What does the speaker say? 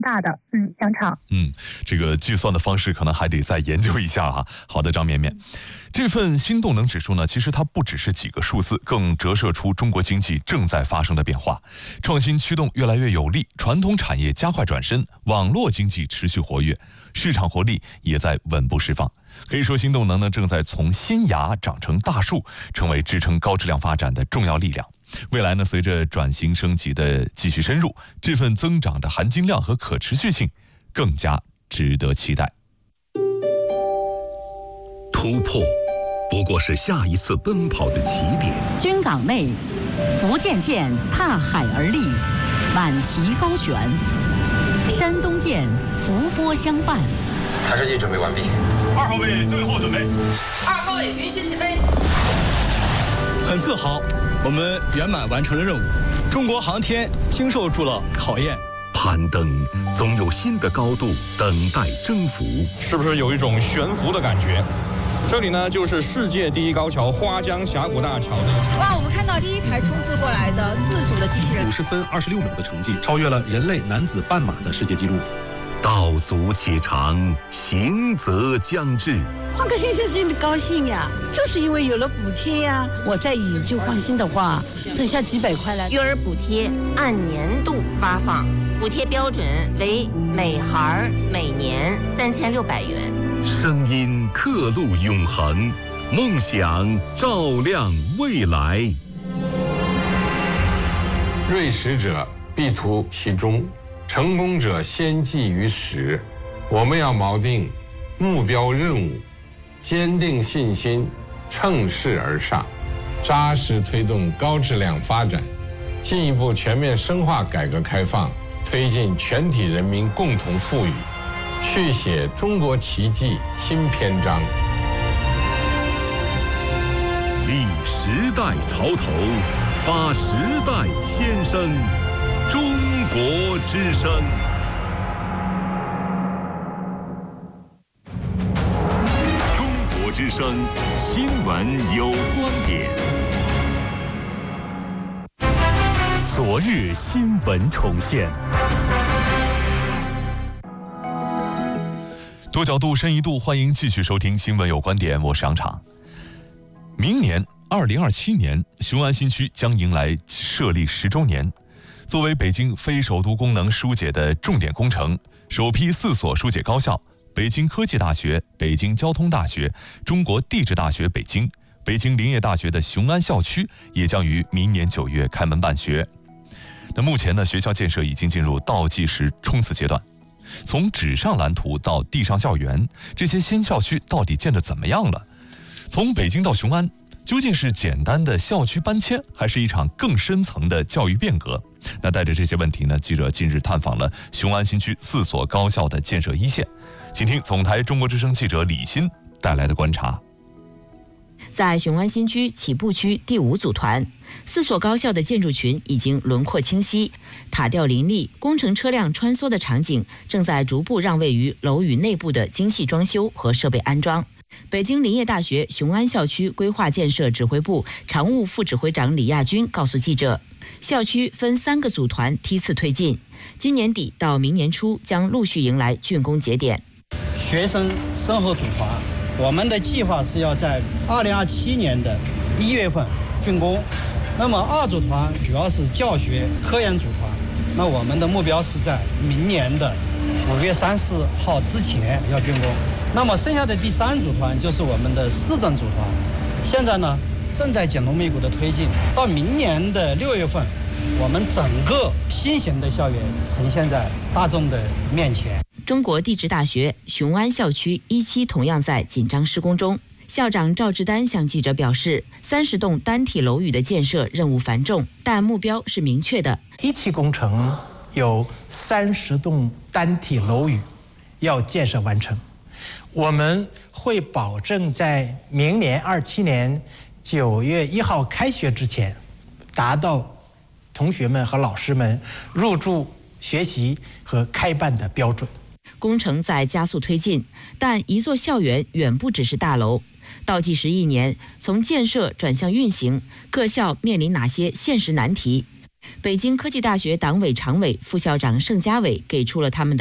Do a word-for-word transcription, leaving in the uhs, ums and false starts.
大的。嗯，香肠。 嗯，这个计算的方式可能还得再研究一下哈。好的，张绵绵，这份新动能指数呢，其实它不只是几个数字，更折射出中国经济正在发生的变化，创新驱动越来越有力，传统产业加快转身，网络经济持续活跃，市场活力也在稳步释放。可以说，新动能呢正在从新芽长成大树，成为支撑高质量发展的重要力量。未来呢，随着转型升级的继续深入，这份增长的含金量和可持续性更加值得期待。 突破不过是下一次奔跑的起点。 军港内，福建舰踏海而立，满旗高悬；山东舰伏波相伴。 台式机准备完毕， 二号位最后准备， 二号位允许起飞。 很自豪，我们圆满完成了任务，中国航天经受住了考验。 攀登总有新的高度等待征服， 是不是有一种悬浮的感觉？这里呢，就是世界第一高桥花江峡谷大桥的。 哇，我们看到第一台冲刺过来的自主的机器人， 五十分二十六秒的成绩，超越了人类男子半马的世界纪录。 道阻且长，行则将至。 换个先生真的高兴呀，就是因为有了补贴呀。我在以旧换新的话，挣下几百块来。 育儿补贴按年度发放，补贴标准为每孩每年三千六百元。 声音刻录永恒，梦想照亮未来。 锐识者必图其中，成功者先记于始。我们要锚定目标任务，坚定信心，乘势而上，扎实推动高质量发展，进一步全面深化改革开放，推进全体人民共同富裕，续写中国奇迹新篇章。 立时代潮头，发时代先声，中国之声。中国之声新闻有观点。 昨日新闻重现。 多角度、深一度，欢迎继续收听《新闻有观点》，我是杨昶。明年二零二七年，雄安新区将迎来设立十周年。作为北京非首都功能疏解的重点工程，首批四所疏解高校——北京科技大学、北京交通大学、中国地质大学北京、北京林业大学的雄安校区，也将于明年九月开门办学。那目前呢，学校建设已经进入倒计时冲刺阶段。从纸上蓝图到地上校园，这些新校区到底建得怎么样了？从北京到雄安，究竟是简单的校区搬迁，还是一场更深层的教育变革？那带着这些问题呢，记者近日探访了雄安新区四所高校的建设一线，请听总台中国之声记者李欣带来的观察。 在雄安新区起步区第五组团，四所高校的建筑群已经轮廓清晰，塔吊林立，工程车辆穿梭的场景正在逐步让位于楼宇内部的精细装修和设备安装。北京林业大学雄安校区规划建设指挥部常务副指挥长李亚军告诉记者，校区分三个组团梯次推进，今年底到明年初将陆续迎来竣工节点。 学生生活组团，我们的计划是要在二零二七年的一月份竣工。那么二组团主要是教学科研组团，那我们的目标是在明年的五月三十号之前要竣工。那么剩下的第三组团就是我们的市政组团，现在呢正在紧锣密鼓的推进，到明年的六月份，我们整个新型的校园呈现在大众的面前。 中国地质大学雄安校区一期同样在紧张施工中。校长赵志丹向记者表示，三十栋单体楼宇的建设任务繁重，但目标是明确的。 一期工程有三十栋单体楼宇要建设完成，我们会保证在明年二七年九月一号开学之前，达到同学们和老师们入住、学习和开办的标准。 工程在加速推进，但一座校园远不只是大楼。倒计时一年，从建设转向运行，各校面临哪些现实难题？ 北京科技大学党委常委、副校长盛家伟给出了他们的